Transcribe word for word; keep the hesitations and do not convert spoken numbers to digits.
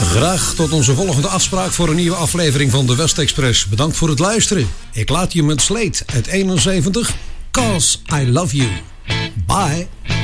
Graag tot onze volgende afspraak voor een nieuwe aflevering van de West-Express. Bedankt voor het luisteren. Ik laat je met Slate uit eenenzeventig. 'Cause I Love You. Bye.